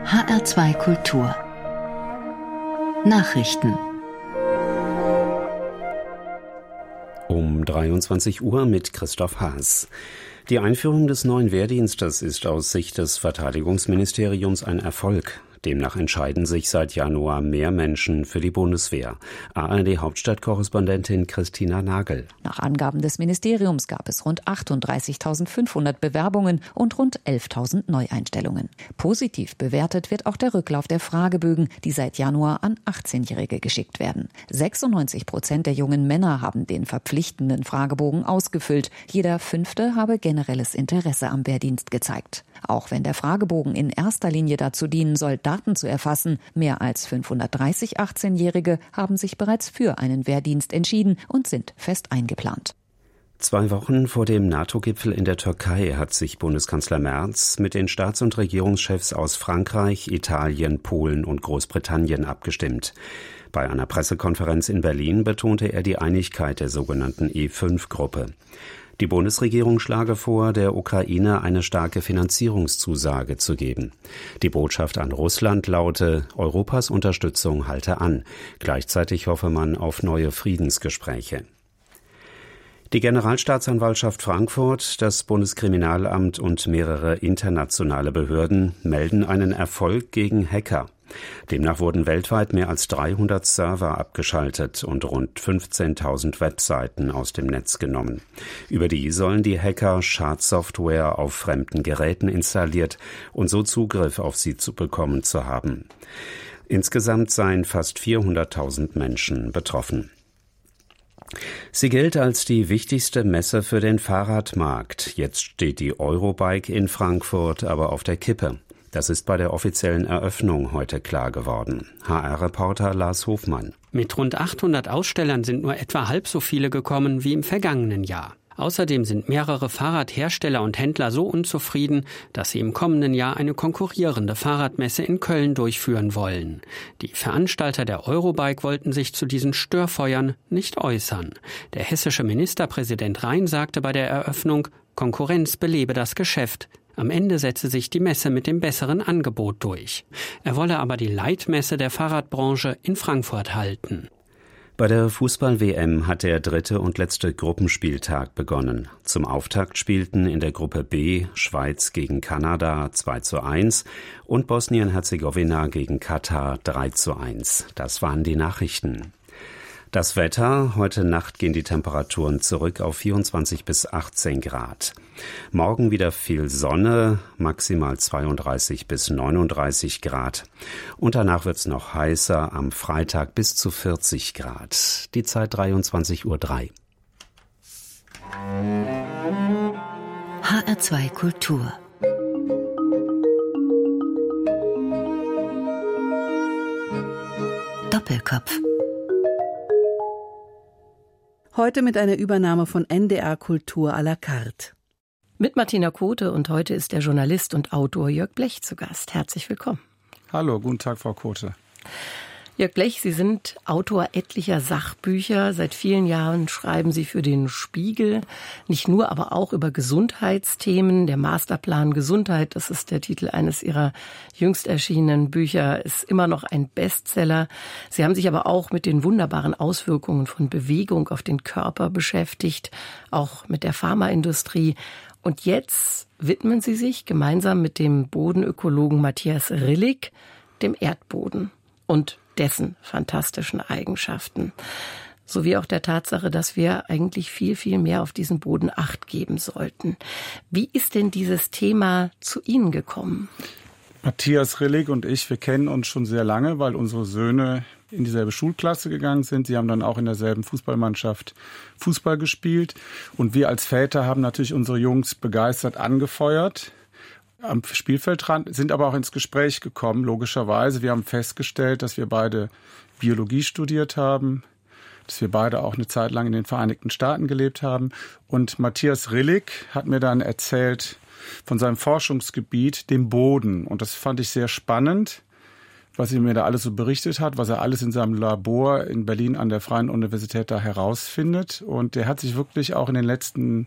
HR2 Kultur Nachrichten um 23 Uhr mit Christoph Haas. Die Einführung des neuen Wehrdienstes ist aus Sicht des Verteidigungsministeriums ein Erfolg. Demnach entscheiden sich seit Januar mehr Menschen für die Bundeswehr. ARD-Hauptstadtkorrespondentin Christina Nagel. Nach Angaben des Ministeriums gab es rund 38.500 Bewerbungen und rund 11.000 Neueinstellungen. Positiv bewertet wird auch der Rücklauf der Fragebögen, die seit Januar an 18-Jährige geschickt werden. 96% der jungen Männer haben den verpflichtenden Fragebogen ausgefüllt. Jeder Fünfte habe generelles Interesse am Wehrdienst gezeigt. Auch wenn der Fragebogen in erster Linie dazu dienen soll, Daten zu erfassen, mehr als 530 18-Jährige haben sich bereits für einen Wehrdienst entschieden und sind fest eingeplant. 2 Wochen vor dem NATO-Gipfel in der Türkei hat sich Bundeskanzler Merz mit den Staats- und Regierungschefs aus Frankreich, Italien, Polen und Großbritannien abgestimmt. Bei einer Pressekonferenz in Berlin betonte er die Einigkeit der sogenannten E5-Gruppe. Die Bundesregierung schlage vor, der Ukraine eine starke Finanzierungszusage zu geben. Die Botschaft an Russland laute, Europas Unterstützung halte an. Gleichzeitig hoffe man auf neue Friedensgespräche. Die Generalstaatsanwaltschaft Frankfurt, das Bundeskriminalamt und mehrere internationale Behörden melden einen Erfolg gegen Hacker. Demnach wurden weltweit mehr als 300 Server abgeschaltet und rund 15.000 Webseiten aus dem Netz genommen. Über die sollen die Hacker Schadsoftware auf fremden Geräten installiert und so Zugriff auf sie zu bekommen zu haben. Insgesamt seien fast 400.000 Menschen betroffen. Sie gilt als die wichtigste Messe für den Fahrradmarkt. Jetzt steht die Eurobike in Frankfurt aber auf der Kippe. Das ist bei der offiziellen Eröffnung heute klar geworden. HR-Reporter Lars Hofmann. Mit rund 800 Ausstellern sind nur etwa halb so viele gekommen wie im vergangenen Jahr. Außerdem sind mehrere Fahrradhersteller und Händler so unzufrieden, dass sie im kommenden Jahr eine konkurrierende Fahrradmesse in Köln durchführen wollen. Die Veranstalter der Eurobike wollten sich zu diesen Störfeuern nicht äußern. Der hessische Ministerpräsident Rhein sagte bei der Eröffnung, Konkurrenz belebe das Geschäft. Am Ende setze sich die Messe mit dem besseren Angebot durch. Er wolle aber die Leitmesse der Fahrradbranche in Frankfurt halten. Bei der Fußball-WM hat der 3. und letzte Gruppenspieltag begonnen. Zum Auftakt spielten in der Gruppe B Schweiz gegen Kanada 2:1 und Bosnien-Herzegowina gegen Katar 3:1. Das waren die Nachrichten. Das Wetter: Heute Nacht gehen die Temperaturen zurück auf 24 bis 18 Grad. Morgen wieder viel Sonne, maximal 32 bis 39 Grad. Und danach wird's noch heißer, am Freitag bis zu 40 Grad. Die Zeit 23:03 Uhr. HR2 Kultur Doppelkopf. Heute mit einer Übernahme von NDR Kultur à la carte. Mit Martina Kote und heute ist der Journalist und Autor Jörg Blech zu Gast. Herzlich willkommen. Hallo, guten Tag, Frau Kote. Jörg Blech, Sie sind Autor etlicher Sachbücher. Seit vielen Jahren schreiben Sie für den Spiegel. Nicht nur, aber auch über Gesundheitsthemen. Der Masterplan Gesundheit, das ist der Titel eines Ihrer jüngst erschienenen Bücher, ist immer noch ein Bestseller. Sie haben sich aber auch mit den wunderbaren Auswirkungen von Bewegung auf den Körper beschäftigt, auch mit der Pharmaindustrie. Und jetzt widmen Sie sich gemeinsam mit dem Bodenökologen Matthias Rillig dem Erdboden und dessen fantastischen Eigenschaften. Sowie auch der Tatsache, dass wir eigentlich viel, viel mehr auf diesen Boden Acht geben sollten. Wie ist denn dieses Thema zu Ihnen gekommen? Matthias Rillig und ich, wir kennen uns schon sehr lange, weil unsere Söhne in dieselbe Schulklasse gegangen sind. Sie haben dann auch in derselben Fußballmannschaft Fußball gespielt. Und wir als Väter haben natürlich unsere Jungs begeistert angefeuert am Spielfeldrand, sind aber auch ins Gespräch gekommen, logischerweise. Wir haben festgestellt, dass wir beide Biologie studiert haben, dass wir beide auch eine Zeit lang in den Vereinigten Staaten gelebt haben. Und Matthias Rillig hat mir dann erzählt von seinem Forschungsgebiet, dem Boden. Und das fand ich sehr spannend, was er mir da alles so berichtet hat, was er alles in seinem Labor in Berlin an der Freien Universität da herausfindet. Und er hat sich wirklich auch in den letzten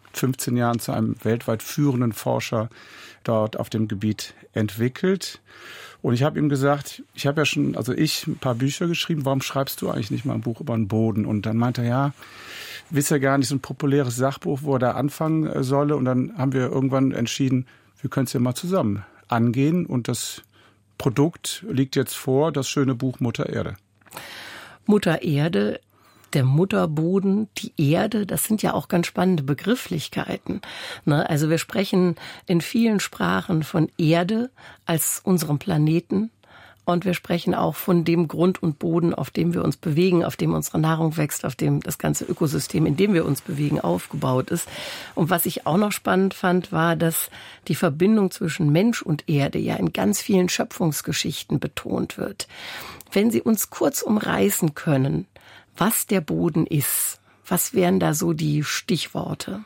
15 Jahren zu einem weltweit führenden Forscher dort auf dem Gebiet entwickelt. Und ich habe ihm gesagt, ich habe ja schon, ein paar Bücher geschrieben, warum schreibst du eigentlich nicht mal ein Buch über den Boden? Und dann meinte er, ja, wisst ja gar nicht, so ein populäres Sachbuch, wo er da anfangen solle. Und dann haben wir irgendwann entschieden, wir können es ja mal zusammen angehen. Und das Produkt liegt jetzt vor, das schöne Buch Mutter Erde. Mutter Erde, der Mutterboden, die Erde, das sind ja auch ganz spannende Begrifflichkeiten. Also wir sprechen in vielen Sprachen von Erde als unserem Planeten und wir sprechen auch von dem Grund und Boden, auf dem wir uns bewegen, auf dem unsere Nahrung wächst, auf dem das ganze Ökosystem, in dem wir uns bewegen, aufgebaut ist. Und was ich auch noch spannend fand, war, dass die Verbindung zwischen Mensch und Erde ja in ganz vielen Schöpfungsgeschichten betont wird. Wenn Sie uns kurz umreißen können, was der Boden ist, was wären da so die Stichworte?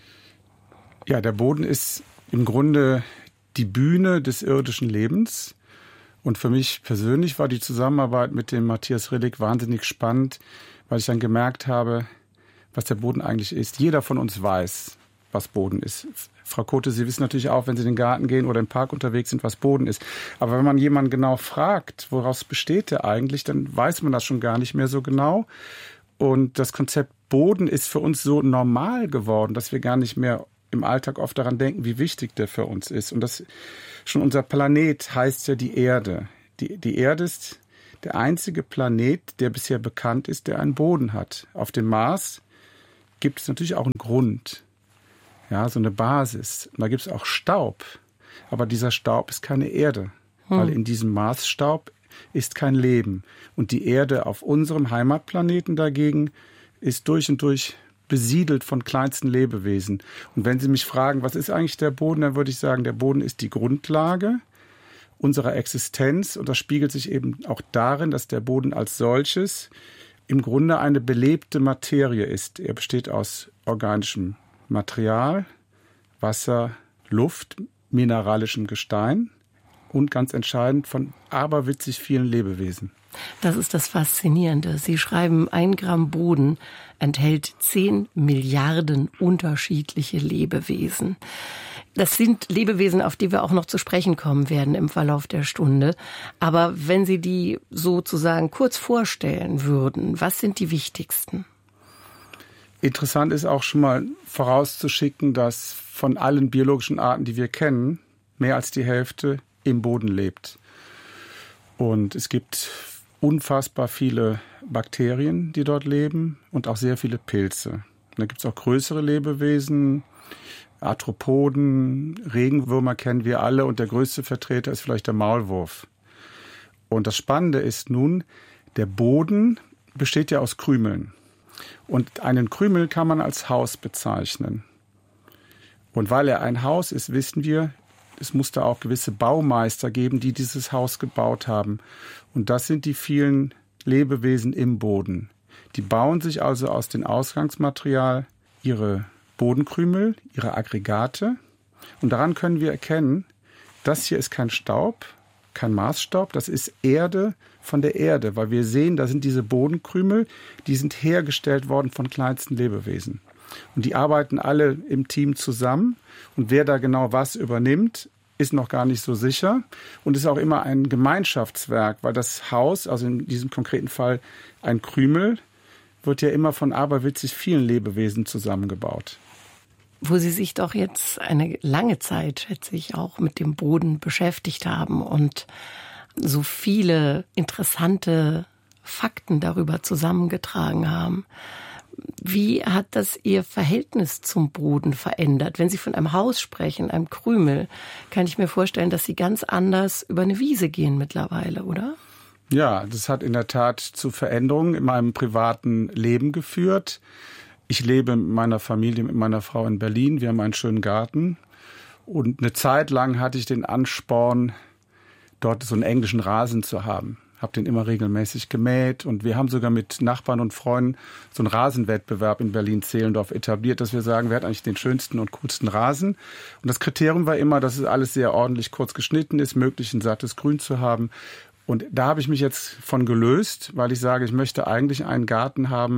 Ja, der Boden ist im Grunde die Bühne des irdischen Lebens. Und für mich persönlich war die Zusammenarbeit mit dem Matthias Rillig wahnsinnig spannend, weil ich dann gemerkt habe, was der Boden eigentlich ist. Jeder von uns weiß, was Boden ist. Frau Kote, Sie wissen natürlich auch, wenn Sie in den Garten gehen oder im Park unterwegs sind, was Boden ist. Aber wenn man jemanden genau fragt, woraus besteht der eigentlich, dann weiß man das schon gar nicht mehr so genau. Und das Konzept Boden ist für uns so normal geworden, dass wir gar nicht mehr im Alltag oft daran denken, wie wichtig der für uns ist. Und das schon unser Planet heißt ja die Erde. Die Erde ist der einzige Planet, der bisher bekannt ist, der einen Boden hat. Auf dem Mars gibt es natürlich auch einen Grund. Ja, so eine Basis. Und da gibt es auch Staub. Aber dieser Staub ist keine Erde. Weil in diesem Marsstaub ist kein Leben. Und die Erde auf unserem Heimatplaneten dagegen ist durch und durch besiedelt von kleinsten Lebewesen. Und wenn Sie mich fragen, was ist eigentlich der Boden, dann würde ich sagen, der Boden ist die Grundlage unserer Existenz. Und das spiegelt sich eben auch darin, dass der Boden als solches im Grunde eine belebte Materie ist. Er besteht aus organischem Material, Wasser, Luft, mineralischem Gestein und ganz entscheidend von aberwitzig vielen Lebewesen. Das ist das Faszinierende. Sie schreiben, 1 Gramm Boden enthält 10 Milliarden unterschiedliche Lebewesen. Das sind Lebewesen, auf die wir auch noch zu sprechen kommen werden im Verlauf der Stunde. Aber wenn Sie die sozusagen kurz vorstellen würden, was sind die wichtigsten? Interessant ist auch schon mal vorauszuschicken, dass von allen biologischen Arten, die wir kennen, mehr als die Hälfte im Boden lebt. Und es gibt unfassbar viele Bakterien, die dort leben und auch sehr viele Pilze. Da gibt es auch größere Lebewesen, Arthropoden, Regenwürmer kennen wir alle und der größte Vertreter ist vielleicht der Maulwurf. Und das Spannende ist nun, der Boden besteht ja aus Krümeln. Und einen Krümel kann man als Haus bezeichnen. Und weil er ein Haus ist, wissen wir, es muss da auch gewisse Baumeister geben, die dieses Haus gebaut haben. Und das sind die vielen Lebewesen im Boden. Die bauen sich also aus dem Ausgangsmaterial ihre Bodenkrümel, ihre Aggregate. Und daran können wir erkennen, das hier ist kein Staub, kein Marsstaub, das ist Erde von der Erde, weil wir sehen, da sind diese Bodenkrümel, die sind hergestellt worden von kleinsten Lebewesen. Und die arbeiten alle im Team zusammen. Und wer da genau was übernimmt, ist noch gar nicht so sicher. Und ist auch immer ein Gemeinschaftswerk, weil das Haus, also in diesem konkreten Fall ein Krümel, wird ja immer von aberwitzig vielen Lebewesen zusammengebaut. Wo Sie sich doch jetzt eine lange Zeit, schätze ich, auch mit dem Boden beschäftigt haben und so viele interessante Fakten darüber zusammengetragen haben. Wie hat das Ihr Verhältnis zum Boden verändert? Wenn Sie von einem Haus sprechen, einem Krümel, kann ich mir vorstellen, dass Sie ganz anders über eine Wiese gehen mittlerweile, oder? Ja, das hat in der Tat zu Veränderungen in meinem privaten Leben geführt. Ich lebe mit meiner Familie, mit meiner Frau in Berlin. Wir haben einen schönen Garten. Und eine Zeit lang hatte ich den Ansporn, dort so einen englischen Rasen zu haben. Habe den immer regelmäßig gemäht. Und wir haben sogar mit Nachbarn und Freunden so einen Rasenwettbewerb in Berlin-Zehlendorf etabliert, dass wir sagen, wer hat eigentlich den schönsten und coolsten Rasen. Und das Kriterium war immer, dass es alles sehr ordentlich kurz geschnitten ist, möglichst ein sattes Grün zu haben. Und da habe ich mich jetzt von gelöst, weil ich sage, ich möchte eigentlich einen Garten haben,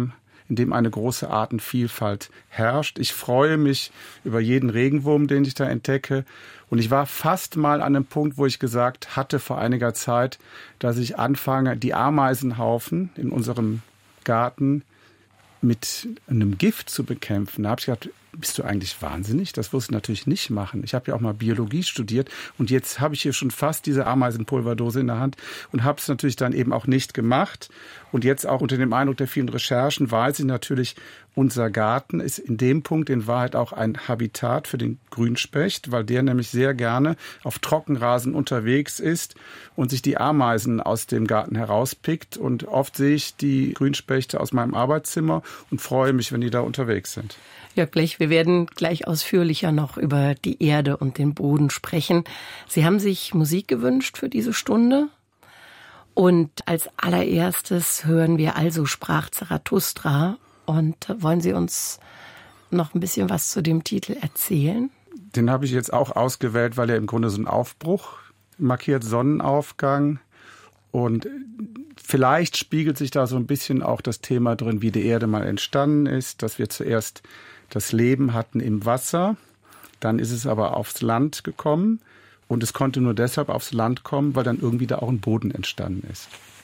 in dem eine große Artenvielfalt herrscht. Ich freue mich über jeden Regenwurm, den ich da entdecke. Und ich war fast mal an einem Punkt, wo ich gesagt hatte vor einiger Zeit, dass ich anfange, die Ameisenhaufen in unserem Garten mit einem Gift zu bekämpfen. Da habe ich gedacht, bist du eigentlich wahnsinnig? Das wirst du natürlich nicht machen. Ich habe ja auch mal Biologie studiert und jetzt habe ich hier schon fast diese Ameisenpulverdose in der Hand und habe es natürlich dann eben auch nicht gemacht. Und jetzt auch unter dem Eindruck der vielen Recherchen weiß ich natürlich, unser Garten ist in dem Punkt in Wahrheit auch ein Habitat für den Grünspecht, weil der nämlich sehr gerne auf Trockenrasen unterwegs ist und sich die Ameisen aus dem Garten herauspickt. Und oft sehe ich die Grünspechte aus meinem Arbeitszimmer und freue mich, wenn die da unterwegs sind. Jörg Blech, wir werden gleich ausführlicher noch über die Erde und den Boden sprechen. Sie haben sich Musik gewünscht für diese Stunde. Und als allererstes hören wir Also sprach Zarathustra. Und wollen Sie uns noch ein bisschen was zu dem Titel erzählen? Den habe ich jetzt auch ausgewählt, weil er im Grunde so einen Aufbruch markiert, Sonnenaufgang. Und vielleicht spiegelt sich da so ein bisschen auch das Thema drin, wie die Erde mal entstanden ist, dass wir zuerst das Leben hatten im Wasser, dann ist es aber aufs Land gekommen und es konnte nur deshalb aufs Land kommen, weil dann irgendwie da auch ein Boden entstanden ist.